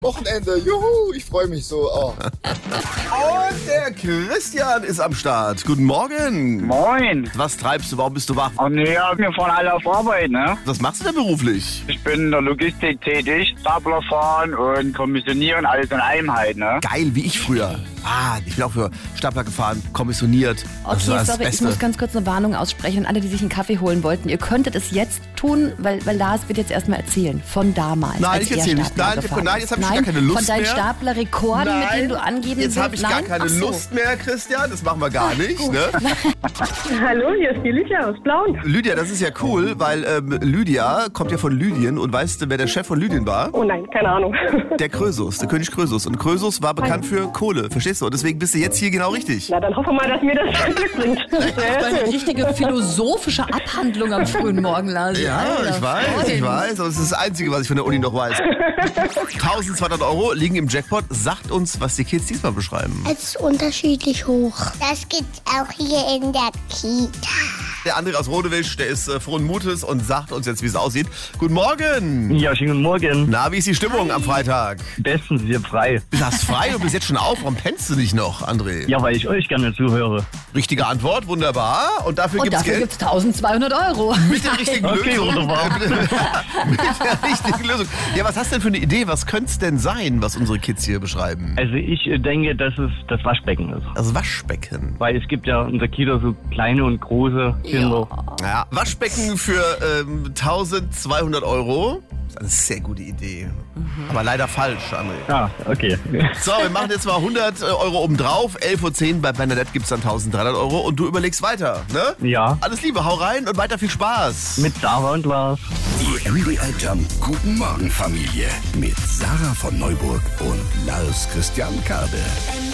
Wochenende, juhu, ich freue mich so. Oh. Und der Christian ist am Start. Guten Morgen. Moin. Was treibst du? Warum bist du wach? Oh nee, wir fahren alle auf Arbeit, ne? Was machst du denn beruflich? Ich bin in der Logistik tätig, Stapler fahren und kommissionieren, alles in einem halt, ne? Geil, wie ich früher. Ich bin auch für Stapler gefahren, kommissioniert. Das war Okay, das sorry, ich Beste. muss ganz kurz eine Warnung aussprechen an alle, die sich einen Kaffee holen wollten. Ihr könntet es jetzt tun, weil Lars wird jetzt erstmal erzählen von damals. Nein, als ich er erzähle nicht. Stapler Nein, gefahren nein, ist. jetzt habe ich gar keine Lust von deinen mehr. Staplerrekorden, mit denen du angeben willst. Jetzt habe ich gar keine Ach so. Lust mehr, Christian. Das machen wir gar nicht. Ne? Hallo, hier ist die Lydia aus Blauen. Lydia, das ist ja cool, weil Lydia kommt ja von Lydien. Und weißt du, wer der Chef von Lydien war? Oh nein, keine Ahnung. Der Krösus, der König Krösus. Und Krösus war bekannt für Kohle, verstehst du? Und deswegen bist du jetzt hier genau richtig. Na, dann hoffen wir mal, dass mir das Glück bringt. Eine richtige philosophische Abhandlung am frühen Morgen, Lars. Ja, Alter, ich weiß. Aber das ist das Einzige, was ich von der Uni noch weiß. 1200 € liegen im Jackpot. Sagt uns, was die Kids diesmal beschreiben. Es ist unterschiedlich hoch. Das gibt's auch hier in der Kita. Der André aus Rodewisch, der ist frohen Mutes und sagt uns jetzt, wie es aussieht. Guten Morgen. Ja, schönen guten Morgen. Na, wie ist die Stimmung am Freitag? Bestens, wir frei. Du hast frei und bist jetzt schon auf. Warum pennst du nicht noch, André? Ja, weil ich euch gerne zuhöre. Richtige Antwort, wunderbar. Und dafür Und gibt's dafür Geld. gibt's 1200 €. Mit der richtigen Okay, Lösung. wunderbar. Mit der richtigen Lösung. Ja, was hast du denn für eine Idee? Was könnte es denn sein, was unsere Kids hier beschreiben? Also ich denke, dass es das Waschbecken ist. Das Waschbecken. Weil es gibt ja in der Kita so kleine und große Kinder. Ja, Waschbecken für 1200 €. Das ist eine sehr gute Idee. Aber leider falsch, André. Ah, okay. So, wir machen jetzt mal 100 € obendrauf. 11:10 Uhr bei Bernadette gibt es dann 1300 € und du überlegst weiter, ne? Ja. Alles Liebe, hau rein und weiter viel Spaß. Mit Sarah und Lars. Die MDR Jump Guten Morgen Familie mit Sarah von Neuburg und Lars Christian Karde.